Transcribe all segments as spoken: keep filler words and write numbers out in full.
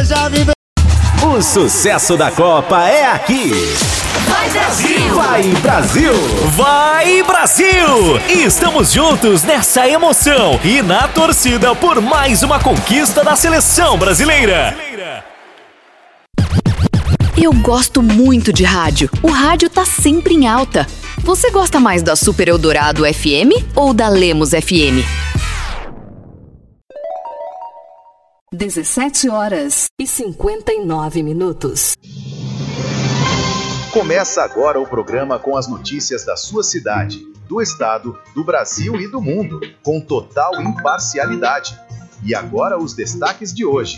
já viveu. O sucesso da Copa é aqui. Vai Brasil! Vai Brasil! Vai Brasil! Estamos juntos nessa emoção e na torcida por mais uma conquista da seleção brasileira. Eu gosto muito de rádio. O rádio tá sempre em alta. Você gosta mais da Super Eldorado F M ou da Lemos F M? dezessete horas e cinquenta e nove minutos. Começa agora o programa com as notícias da sua cidade, do estado, do Brasil e do mundo, com total imparcialidade. E agora os destaques de hoje.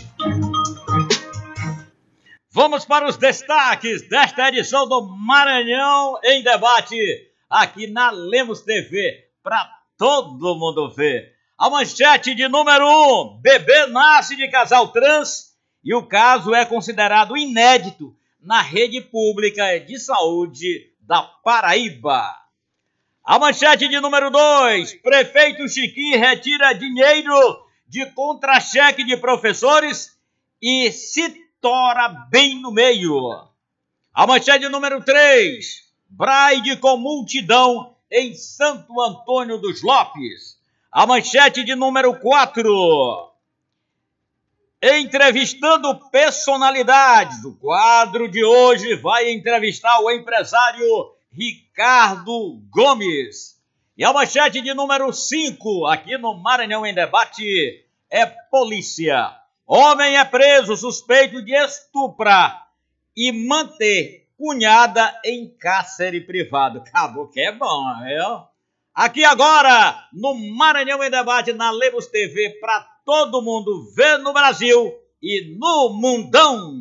Vamos para os destaques desta edição do Maranhão em Debate, aqui na Lemos T V, para todo mundo ver. A manchete de número um, bebê nasce de casal trans e o caso é considerado inédito na rede pública de saúde da Paraíba. A manchete de número dois, prefeito Chiquinho retira dinheiro de contra-cheque de professores e se tora bem no meio. A manchete número três, Braide com multidão em Santo Antônio dos Lopes. A manchete de número quatro, entrevistando personalidades. O quadro de hoje vai entrevistar o empresário Ricardo Gomes. E a manchete de número cinco, aqui no Maranhão em Debate, é polícia. Homem é preso suspeito de estuprar e manter cunhada em cárcere privado. Acabou que é bom, viu? Aqui agora, no Maranhão em Debate, na Lemos T V, para todo mundo ver no Brasil e no mundão.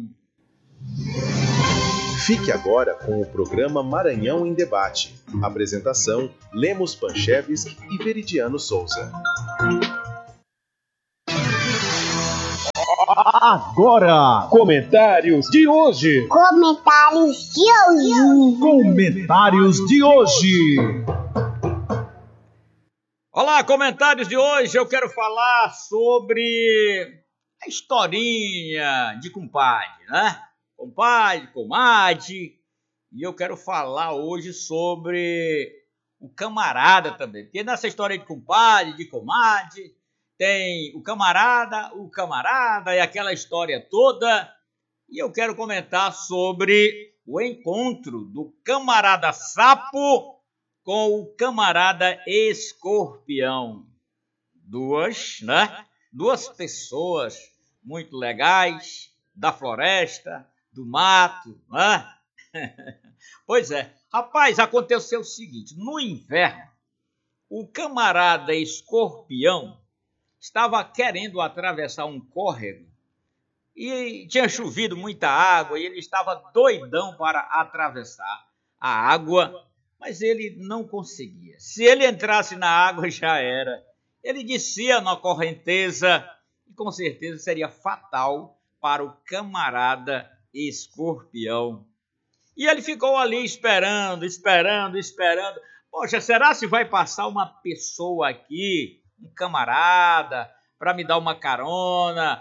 Fique agora com o programa Maranhão em Debate. Apresentação, Lemos Panchevski e Veridiano Souza. Agora, comentários de hoje. Comentários de hoje. Comentários de hoje. Olá, comentários de hoje. Eu quero falar sobre a historinha de compadre, né? Compadre, comadre. E eu quero falar hoje sobre o camarada também. Porque nessa história de compadre, de comadre, tem o camarada, o camarada e aquela história toda. E eu quero comentar sobre o encontro do camarada sapo com o camarada escorpião. Duas, né? Duas pessoas muito legais, da floresta, do mato, né? Pois é. Rapaz, aconteceu o seguinte. No inverno, o camarada escorpião estava querendo atravessar um córrego e tinha chovido muita água e ele estava doidão para atravessar a água, mas ele não conseguia. Se ele entrasse na água, já era. Ele descia na correnteza e com certeza seria fatal para o camarada escorpião. E ele ficou ali esperando, esperando, esperando. Poxa, será se vai passar uma pessoa aqui, um camarada, para me dar uma carona,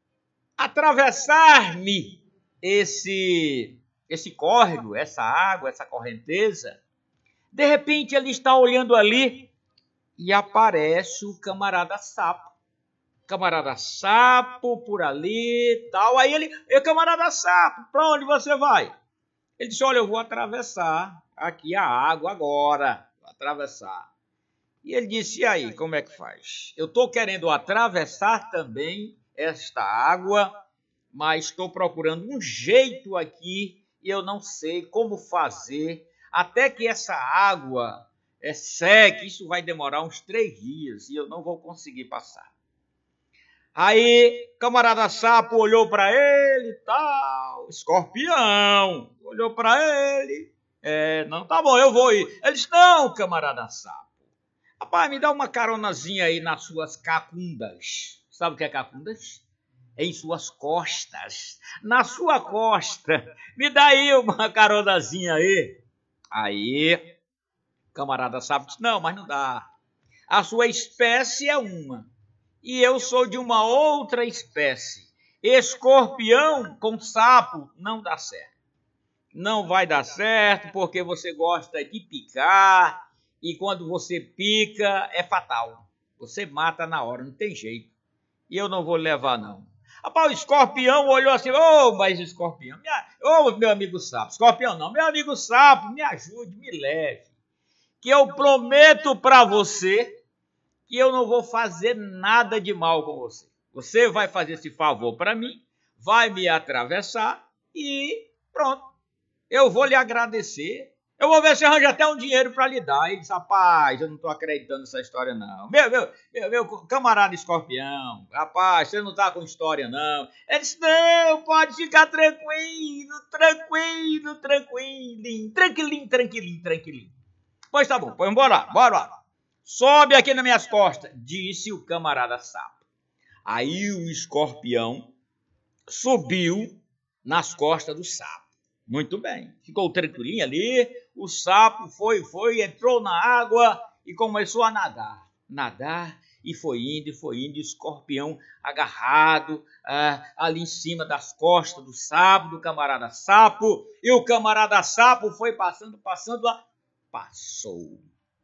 atravessar-me esse, esse córrego, essa água, essa correnteza? De repente ele está olhando ali e aparece o camarada sapo. Camarada sapo por ali e tal. Aí ele, e camarada sapo, para onde você vai? Ele disse, olha, eu vou atravessar aqui a água agora. Vou atravessar. E ele disse, e aí, como é que faz? Eu estou querendo atravessar também esta água, mas estou procurando um jeito aqui e eu não sei como fazer. Até que essa água é seque, isso vai demorar uns três dias e eu não vou conseguir passar. Aí, camarada sapo olhou para ele e tal, escorpião, olhou para ele, é, não, tá bom, eu vou ir. Ele disse, não, camarada sapo, rapaz, me dá uma caronazinha aí nas suas cacundas. Sabe o que é cacundas? Em suas costas, na sua costa, me dá aí uma caronazinha aí. Aí, camarada sapo disse, não, mas não dá. A sua espécie é uma, e eu sou de uma outra espécie. escorpião com sapo não dá certo. Não vai dar certo porque você gosta de picar e quando você pica é fatal. Você mata na hora, não tem jeito. E eu não vou levar, não. Rapaz, o escorpião olhou assim, ô, oh, mas escorpião, ô, oh, meu amigo sapo, escorpião não, meu amigo sapo, me ajude, me leve, que eu prometo para você que eu não vou fazer nada de mal com você. Você vai fazer esse favor para mim, vai me atravessar e pronto, eu vou lhe agradecer. Eu vou ver se arranja até um dinheiro para lhe dar. Ele disse, rapaz, eu não estou acreditando nessa história, não. Meu, meu, meu, meu camarada escorpião, rapaz, você não está com história, não. Ele disse, não, pode ficar tranquilo, tranquilo, tranquilinho, tranquilinho, tranquilinho, tranquilinho. Pois tá bom, pois bora lá, bora lá. Sobe aqui nas minhas costas, disse o camarada sapo. Aí o escorpião subiu nas costas do sapo. Muito bem, ficou tranquilinho ali, o sapo foi, foi, entrou na água e começou a nadar, nadar e foi indo, e foi indo, e o escorpião agarrado ah, ali em cima das costas do sapo, do camarada sapo, e o camarada sapo foi passando, passando lá, passou.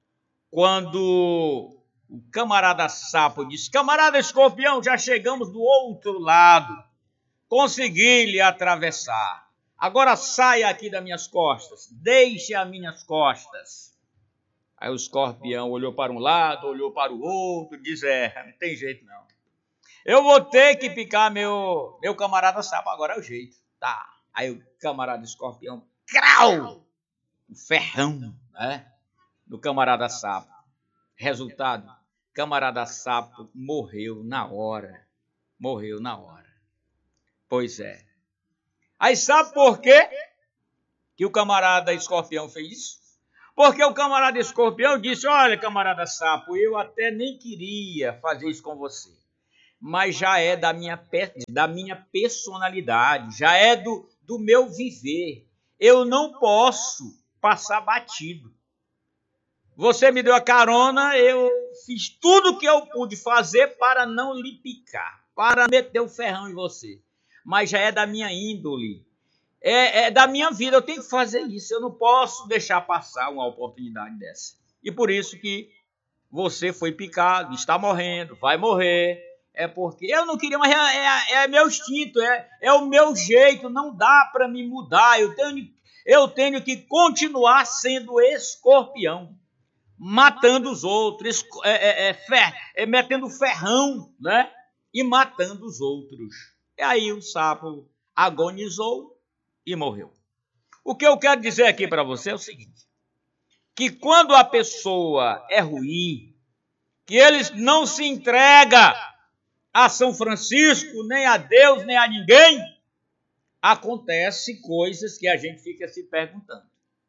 Quando o camarada sapo disse, camarada escorpião, já chegamos do outro lado, consegui lhe atravessar. Agora saia aqui das minhas costas, deixe as minhas costas. Aí o escorpião olhou para um lado, olhou para o outro, disse, é, não tem jeito não. Eu vou ter que picar meu, meu camarada sapo, agora é o jeito. Tá. Aí o camarada escorpião, crau, um ferrão, né, no camarada sapo. Resultado, camarada sapo morreu na hora, morreu na hora. Pois é. Aí sabe por quê que o camarada escorpião fez isso? Porque o camarada escorpião disse, olha, camarada sapo, eu até nem queria fazer isso com você, mas já é da minha, da minha personalidade, já é do, do meu viver. Eu não posso passar batido. Você me deu a carona, eu fiz tudo o que eu pude fazer para não lhe picar, para meter o ferrão em você. Mas já é da minha índole, é, é da minha vida, eu tenho que fazer isso, eu não posso deixar passar uma oportunidade dessa. E por isso que você foi picado, está morrendo, vai morrer, é porque eu não queria, mas é, é, é meu instinto, é, é o meu jeito, não dá para me mudar, eu tenho, eu tenho que continuar sendo escorpião, matando os outros, é, é, é, fer, é, metendo ferrão, né? E matando os outros. E aí o sapo agonizou e morreu. O que eu quero dizer aqui para você é o seguinte, que quando a pessoa é ruim, que ele não se entrega a São Francisco, nem a Deus, nem a ninguém, acontece coisas que a gente fica se perguntando.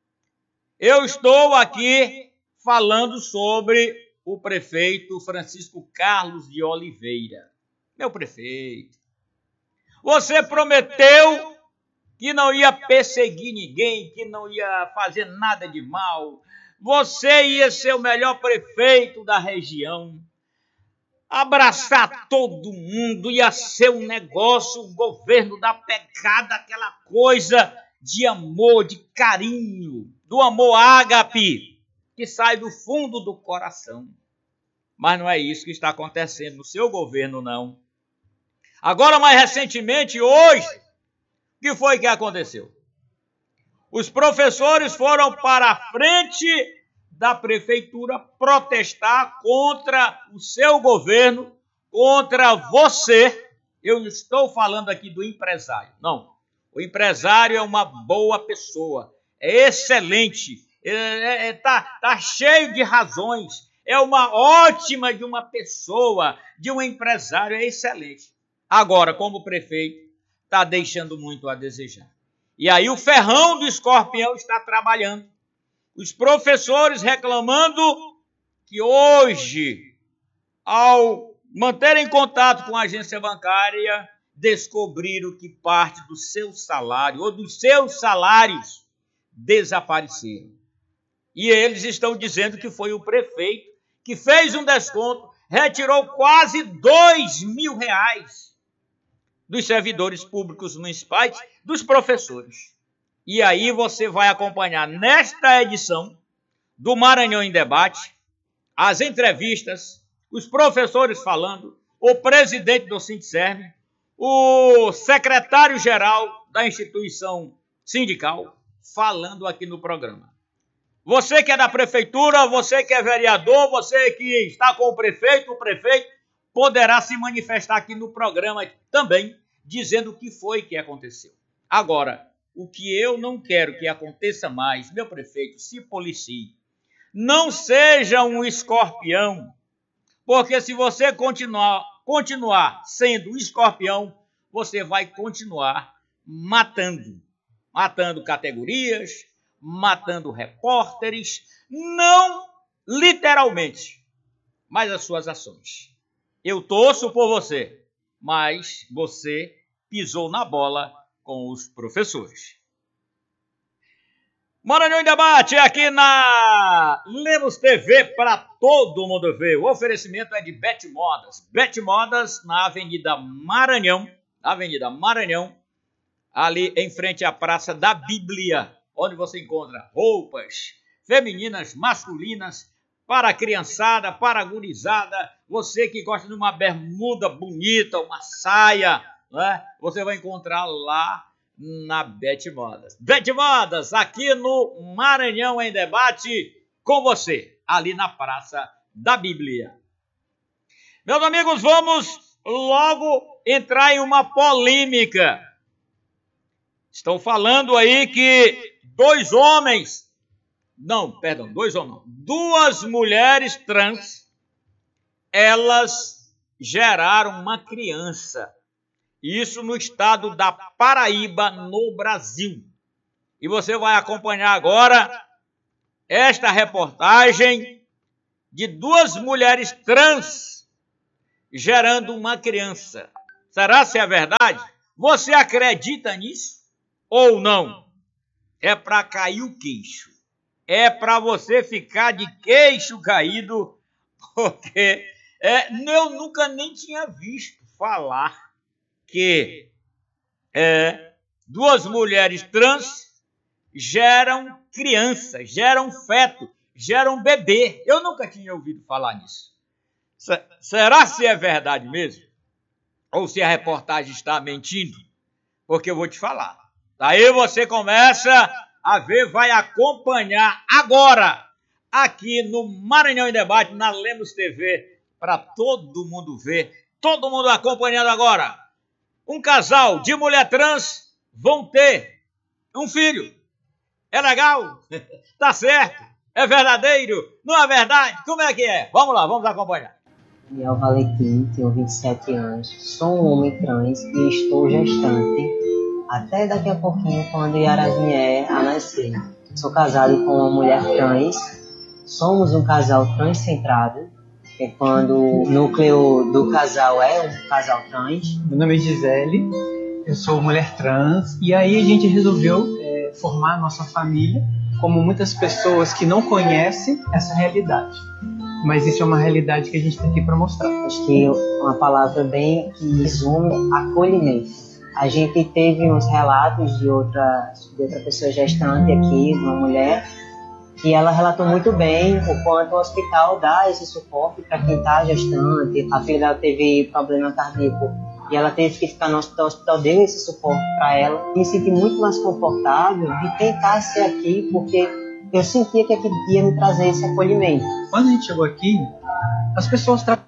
Eu estou aqui falando sobre o prefeito Francisco Carlos de Oliveira. Meu prefeito, você prometeu que não ia perseguir ninguém, que não ia fazer nada de mal. Você ia ser o melhor prefeito da região. Abraçar todo mundo, ia ser um negócio, o governo da pegada, aquela coisa de amor, de carinho, do amor ágape, que sai do fundo do coração. Mas não é isso que está acontecendo no seu governo, não. Agora, mais recentemente, hoje, o que foi que aconteceu? Os professores foram para a frente da prefeitura protestar contra o seu governo, contra você. Eu não estou falando aqui do empresário, não. O empresário é uma boa pessoa, é excelente, está é, é, tá, tá cheio de razões, é uma ótima de uma pessoa, de um empresário, é excelente. Agora, como prefeito, está deixando muito a desejar. E aí o ferrão do escorpião está trabalhando. Os professores reclamando que hoje, ao manterem contato com a agência bancária, descobriram que parte do seu salário, ou dos seus salários, desapareceram. E eles estão dizendo que foi o prefeito que fez um desconto, retirou quase dois mil reais dos servidores públicos municipais, dos professores. E aí você vai acompanhar nesta edição do Maranhão em Debate as entrevistas, os professores falando, o presidente do Sindserv, o secretário-geral da instituição sindical falando aqui no programa. Você que é da prefeitura, você que é vereador, você que está com o prefeito, o prefeito poderá se manifestar aqui no programa também, dizendo o que foi que aconteceu. Agora, o que eu não quero que aconteça mais, meu prefeito, se policie. Não seja um escorpião, porque se você continuar, continuar sendo escorpião, você vai continuar matando. Matando categorias, matando repórteres, não literalmente, mas as suas ações. Eu torço por você, mas você pisou na bola com os professores. Maranhão em Debate aqui na Lemos T V para todo mundo ver. O oferecimento é de Bet Modas. Bet Modas na Avenida Maranhão, Avenida Maranhão, ali em frente à Praça da Bíblia, onde você encontra roupas femininas, masculinas, para a criançada, para a gurizada, você que gosta de uma bermuda bonita, uma saia, né? Você vai encontrar lá na Bet Modas. Bet Modas, aqui no Maranhão em Debate, com você, ali na Praça da Bíblia. Meus amigos, vamos logo entrar em uma polêmica. Estão falando aí que dois homens, não, perdão, dois homens, não, duas mulheres trans, elas geraram uma criança. Isso no estado da Paraíba, no Brasil. E você vai acompanhar agora esta reportagem de duas mulheres trans gerando uma criança. Será se é verdade? Você acredita nisso ou não? É para cair o queixo. É para você ficar de queixo caído, porque é, eu nunca nem tinha visto falar que é, duas mulheres trans geram criança, geram feto, geram bebê. Eu nunca tinha ouvido falar nisso. S- será se é verdade mesmo? Ou se a reportagem está mentindo? Porque eu vou te falar. Daí você começa a ver, vai acompanhar agora, aqui no Maranhão em Debate, na Lemos T V, para todo mundo ver, todo mundo acompanhando agora. Um casal de mulher trans vão ter um filho. É legal? Tá certo? É verdadeiro? Não é verdade? Como é que é? Vamos lá, vamos acompanhar. Miguel Valentim, tenho vinte e sete anos, sou um homem trans e estou gestante até daqui a pouquinho, quando Yara vier a nascer. Sou casado com uma mulher trans, somos um casal transcentrado, que é quando o núcleo do casal é um casal trans. Meu nome é Gisele, eu sou mulher trans, e aí a gente resolveu é, formar a nossa família, como muitas pessoas que não conhecem essa realidade. Mas isso é uma realidade que a gente está aqui para mostrar. Acho que uma palavra bem que resume acolhimento. A gente teve uns relatos de outra, de outra pessoa gestante aqui, uma mulher, que ela relatou muito bem o quanto o hospital dá esse suporte para quem está gestante. A filha dela teve problema cardíaco e ela teve que ficar no hospital, o hospital deu esse suporte para ela. Me senti muito mais confortável de tentar ser aqui, porque eu sentia que aqui ia me trazer esse acolhimento. Quando a gente chegou aqui, as pessoas... Tra...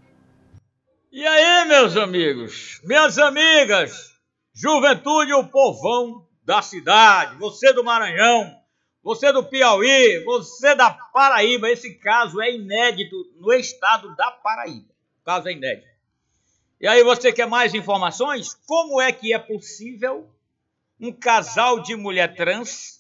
E aí, meus amigos, minhas amigas, juventude, o povão da cidade, você do Maranhão, você do Piauí, você da Paraíba, esse caso é inédito no estado da Paraíba. O caso é inédito. E aí você quer mais informações? Como é que é possível um casal de mulher trans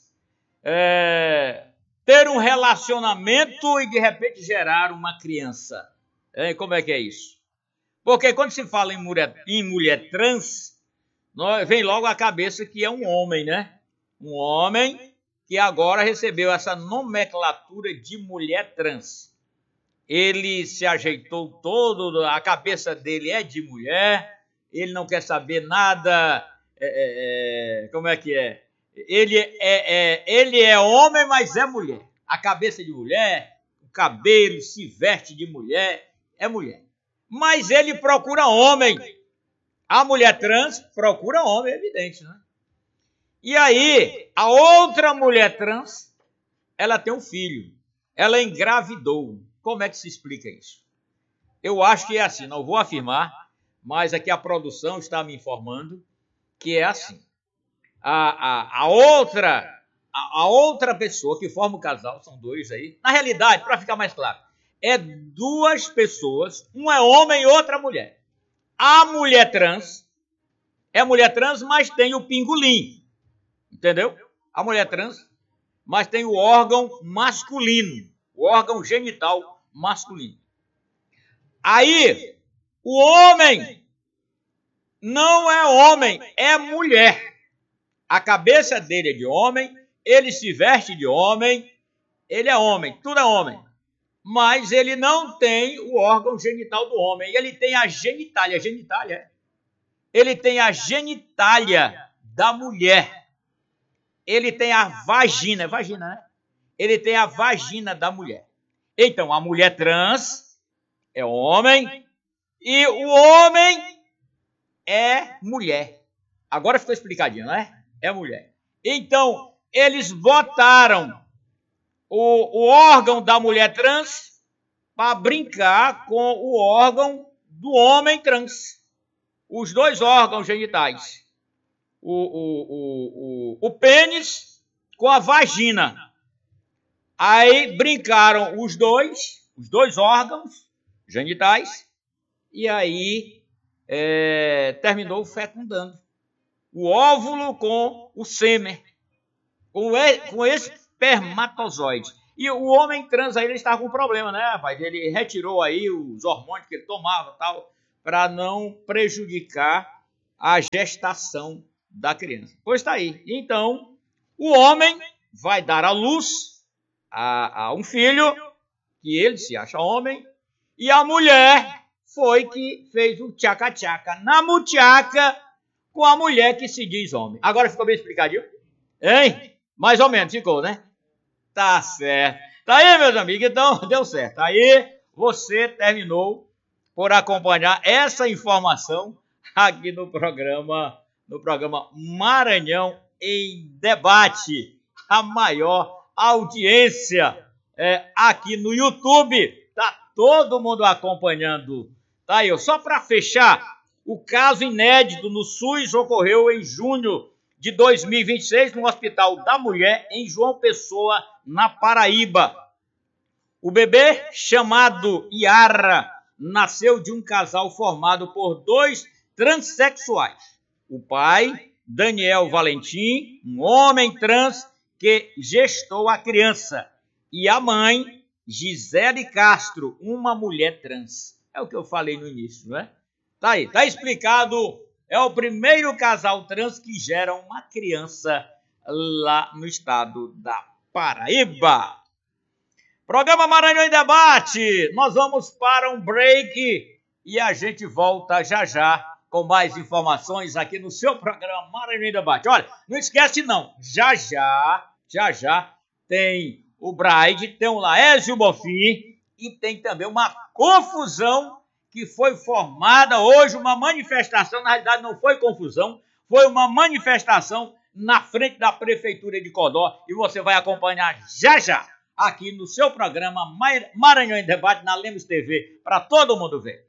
é, ter um relacionamento e de repente gerar uma criança? É, como é que é isso? Porque quando se fala em mulher, em mulher trans, vem logo à cabeça que é um homem, né? Um homem que agora recebeu essa nomenclatura de mulher trans. Ele se ajeitou todo, a cabeça dele é de mulher, ele não quer saber nada, é, é, como é que é? Ele é, é, ele é homem, mas é mulher. A cabeça de mulher, o cabelo, se veste de mulher, é mulher. Mas ele procura homem. A mulher trans procura homem, é evidente, né? E aí, a outra mulher trans, ela tem um filho. Ela engravidou. Como é que se explica isso? Eu acho que é assim, não vou afirmar, mas aqui a produção está me informando que é assim. A, a, a, outra, a, a outra pessoa que forma o casal, são dois aí, na realidade, para ficar mais claro, é duas pessoas, um é homem e outra mulher. A mulher trans é mulher trans, mas tem o pingolim, entendeu? A mulher trans, mas tem o órgão masculino, o órgão genital masculino. Aí, o homem não é homem, é mulher. A cabeça dele é de homem, ele se veste de homem, ele é homem, tudo é homem. Mas ele não tem o órgão genital do homem, ele tem a genitália, genitália. Ele tem a genitália da mulher. Ele tem a vagina, é vagina, né? Ele tem a vagina da mulher. Então, a mulher trans é homem e o homem é mulher. Agora ficou explicadinho, não é? É mulher. Então, eles botaram o, o órgão da mulher trans para brincar com o órgão do homem trans. Os dois órgãos genitais. O, o, o, o, o pênis com a vagina. Aí brincaram os dois, os dois órgãos genitais, e aí é, terminou fecundando. O óvulo com o sêmen, com, com esse espermatozoide. E o homem trans aí, ele estava com problema, né, rapaz? Ele retirou aí os hormônios que ele tomava e tal, para não prejudicar a gestação da criança. Pois está aí. Então, o homem vai dar à luz a, a um filho, que ele se acha homem, e a mulher foi que fez o tchaca-tchaca na muchaca com a mulher que se diz homem. Agora ficou bem explicadinho? Hein? Mais ou menos ficou, né? Tá certo. Tá aí, meus amigos? Então, deu certo. Aí, você terminou por acompanhar essa informação aqui no programa, no programa Maranhão em Debate. A maior audiência é, aqui no YouTube. Tá todo mundo acompanhando. Tá aí, só para fechar, o caso inédito no SUS ocorreu em junho de dois mil e vinte e seis no Hospital da Mulher, em João Pessoa, na Paraíba. O bebê, chamado Yara, nasceu de um casal formado por dois transexuais. O pai, Daniel Valentim, um homem trans que gestou a criança, e a mãe, Gisele Castro, uma mulher trans. É o que eu falei no início, não é? Tá aí, tá explicado. É o primeiro casal trans que gera uma criança lá no estado da Paraíba. Programa Maranhão em Debate. Nós vamos para um break e a gente volta já já com mais informações aqui no seu programa Maranhão em Debate. Olha, não esquece não, já já, já já tem o Braide, tem o Laésio Bonfim e tem também uma confusão que foi formada hoje, uma manifestação, na realidade não foi confusão, foi uma manifestação na frente da Prefeitura de Codó e você vai acompanhar já já aqui no seu programa Maranhão em Debate na Lemos T V, para todo mundo ver.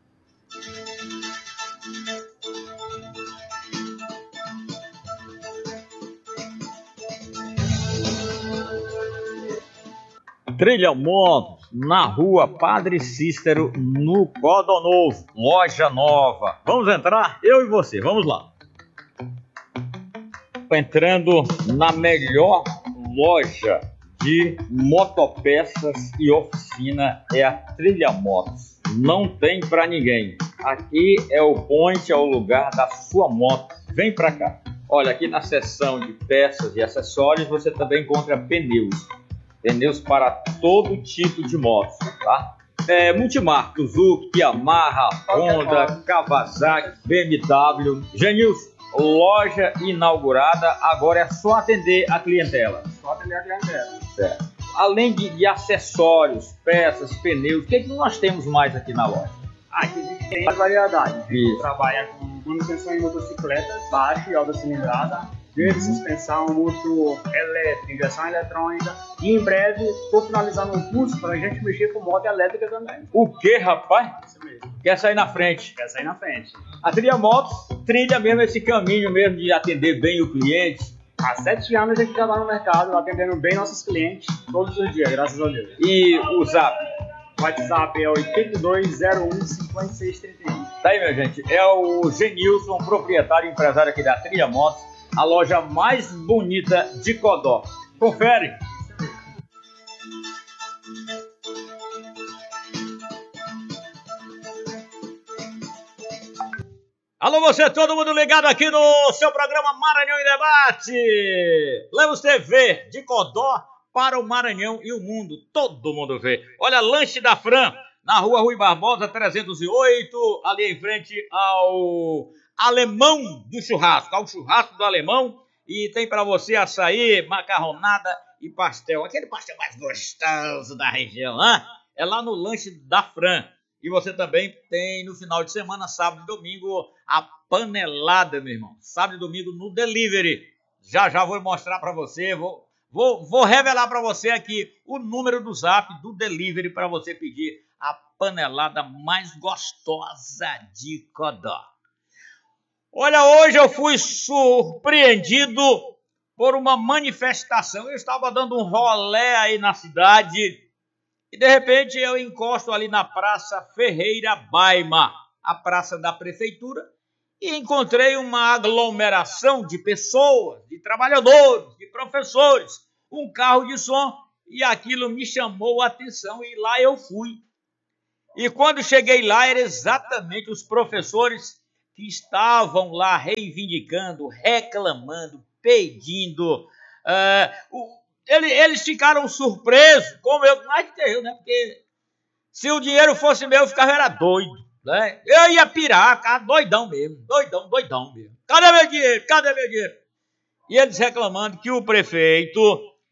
Trilha Motos, na rua Padre Cícero, no Codó Novo, loja nova. Vamos entrar? Eu e você, vamos lá. Entrando na melhor loja de motopeças e oficina, é a Trilha Motos. Não tem pra ninguém. Aqui é o point, é o lugar da sua moto. Vem pra cá. Olha, aqui na seção de peças e acessórios você também encontra pneus. Pneus para todo tipo de motos, tá? É, Multimarcas, Suzuki, Yamaha, Honda, Kawasaki, B M W. Genilson, loja inaugurada, agora é só atender a clientela. Só atender a clientela. Certo. Além de, de acessórios, peças, pneus, o que, é que nós temos mais aqui na loja? Aqui a gente tem a variedade. A gente Isso. trabalha com manutenção em motocicletas, baixa e alta cilindrada, desde suspensão, motor elétrico, injeção eletrônica. E em breve estou finalizando um curso para a gente mexer com moto elétrica também. O que, rapaz? Isso mesmo. Quer sair na frente? Quer sair na frente. A Trilha Motos trilha mesmo esse caminho mesmo de atender bem o cliente. Há sete anos a gente já está no mercado, atendendo bem nossos clientes todos os dias, graças a Deus. E o Zap? O WhatsApp é oito dois zero um cinco seis três um. Tá aí, minha gente. É o Genilson, proprietário e empresário aqui da Trilha Motos, a loja mais bonita de Codó. Confere. Alô, você, todo mundo ligado aqui no seu programa Maranhão em Debate. Lemos T V, de Codó para o Maranhão e o mundo. Todo mundo vê. Olha, Lanche da Fran, na rua Rui Barbosa, trezentos e oito, ali em frente ao Alemão do Churrasco, ao Churrasco do Alemão. E tem para você açaí, macarronada e pastel. Aquele pastel mais gostoso da região, hein? É lá no Lanche da Fran. E você também tem no final de semana, sábado e domingo, a panelada, meu irmão. Sábado e domingo no delivery. Já já vou mostrar para você, vou, vou, vou revelar para você aqui o número do zap do delivery para você pedir a panelada mais gostosa de Codó. Olha, hoje eu fui surpreendido por uma manifestação. Eu estava dando um rolé aí na cidade. E de repente eu encosto ali na Praça Ferreira Baima, a praça da prefeitura, e encontrei uma aglomeração de pessoas, de trabalhadores, de professores, um carro de som, e aquilo me chamou a atenção e lá eu fui. E quando cheguei lá, eram exatamente os professores que estavam lá reivindicando, reclamando, pedindo, uh, o Eles ficaram surpresos, como eu, mais que eu, né? Porque se o dinheiro fosse meu, eu ficava era doido, né? Eu ia pirar, ficava doidão mesmo, doidão, doidão mesmo. Cadê meu dinheiro? Cadê meu dinheiro? E eles reclamando que o prefeito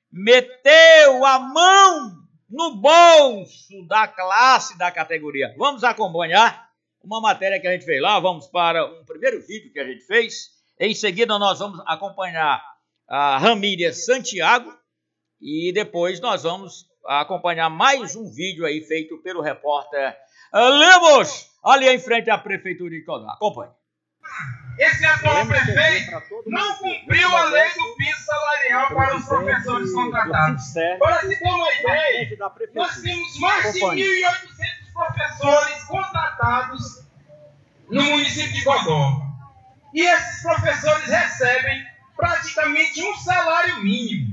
meteu a mão no bolso da classe da categoria. Vamos acompanhar uma matéria que a gente fez lá, vamos para um primeiro vídeo que a gente fez. Em seguida nós vamos acompanhar a Ramília Santiago, e depois nós vamos acompanhar mais um vídeo aí feito pelo repórter Lemos, ali em frente à Prefeitura de Codó. Acompanhe. Esse atual prefeito não cumpriu a lei do piso salarial para os professores contratados. Para se ter uma ideia, nós temos mais de mil e oitocentos professores contratados no município de Codó. E esses professores recebem praticamente um salário mínimo.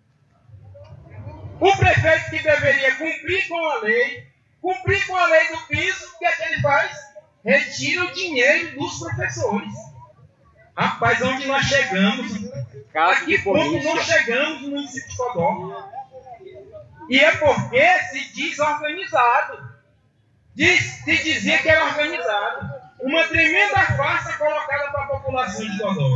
O prefeito que deveria cumprir com a lei, cumprir com a lei do piso, o que é que ele faz? Retira o dinheiro dos professores. Rapaz, onde nós chegamos? A que ponto nós chegamos no município de Codó? E é porque se diz organizado. Diz, se dizia que era organizado. Uma tremenda farsa colocada para a população de Codó.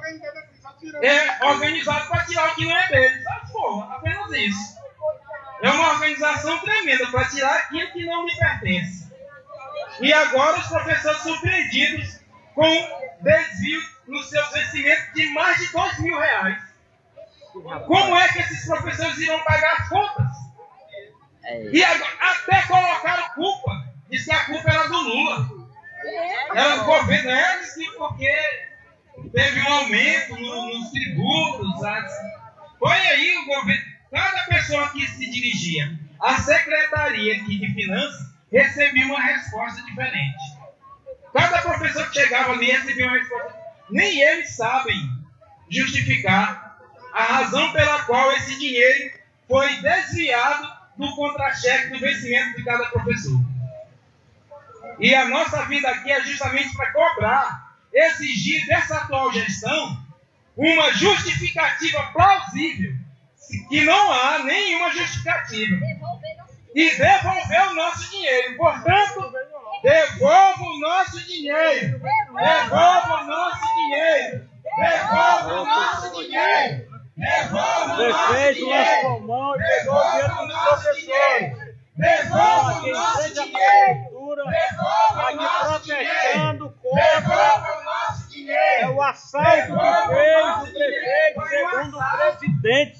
É organizado para tirar o que não é dele. Sabe, pô, apenas isso. É uma organização tremenda para tirar aquilo que não lhe pertence. E agora os professores surpreendidos com desvio nos seus vencimentos de mais de dois mil reais. Como é que esses professores irão pagar as contas? E agora, até colocaram culpa. Diz que a culpa era do Lula. Era do governo, é assim, porque teve um aumento no, nos tributos. Assim. Foi aí o governo. Cada pessoa que se dirigia à Secretaria aqui de Finanças recebia uma resposta diferente. Cada professor que chegava ali recebia uma resposta. Nem eles sabem justificar a razão pela qual esse dinheiro foi desviado do contra-cheque do vencimento de cada professor. E a nossa vida aqui é justamente para cobrar, exigir dessa atual gestão uma justificativa plausível, que não há nenhuma justificativa. e devolver o nosso dinheiro. Portanto, devolva o nosso dinheiro. Devolva o nosso dinheiro. Devolva o nosso dinheiro. Devolva o Prefeito lançou mão e pegou o dinheiro dos professores. Devolva o nosso dinheiro. Aqui protestando contra é o assalto que fez o prefeito, segundo o presidente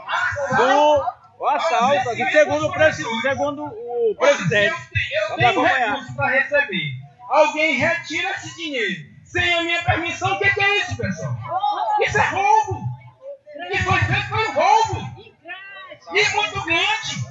do o assalto aqui, segundo o, presi, segundo o presidente. Eu tenho recurso para receber. Alguém retira esse dinheiro sem a minha permissão. O que, que é isso, pessoal? Isso é roubo. O que foi feito foi um roubo. E muito grande.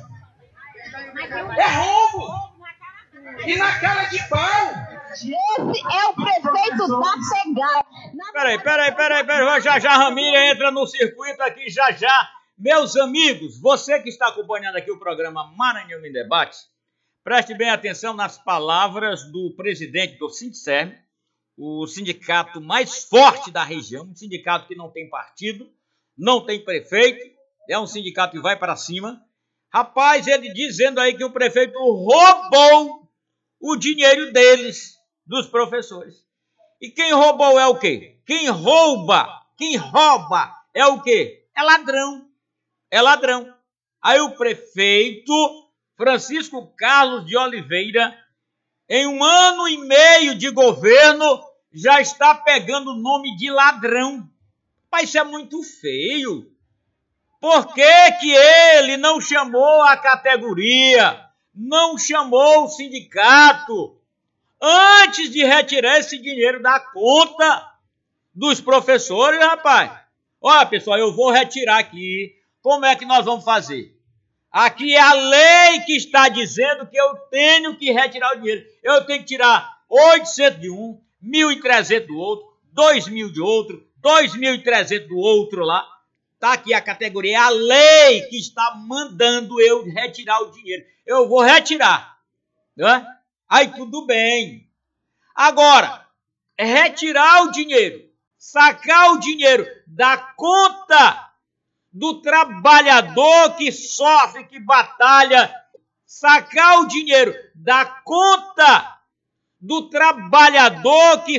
É roubo. E na cara de pau. Esse é o prefeito da Pegada. Peraí, peraí, peraí, peraí. Já já Ramírez entra no circuito aqui, já já. Meus amigos, você que está acompanhando aqui o programa Maranhão em Debate, preste bem atenção nas palavras do presidente do Sindicem, o sindicato mais forte da região, um sindicato que não tem partido, não tem prefeito, é um sindicato que vai para cima. Rapaz, ele dizendo aí que o prefeito roubou o dinheiro deles, dos professores. E quem roubou é o quê? Quem rouba, quem rouba é o quê? É ladrão. É ladrão. Aí o prefeito Francisco Carlos de Oliveira, em um ano e meio de governo, já está pegando o nome de ladrão. Mas isso é muito feio. Por que que ele não chamou a categoria, não chamou o sindicato, antes de retirar esse dinheiro da conta dos professores, rapaz? Olha, pessoal, eu vou retirar aqui. Como é que nós vamos fazer? Aqui é a lei que está dizendo que eu tenho que retirar o dinheiro. Eu tenho que tirar oitocentos de um, mil e trezentos do outro, dois mil de outro, dois mil e trezentos do outro lá. Está aqui a categoria, é a lei que está mandando eu retirar o dinheiro. Eu vou retirar. Né? Aí tudo bem. Agora, retirar o dinheiro, sacar o dinheiro da conta do trabalhador que sofre, que batalha, sacar o dinheiro da conta do trabalhador que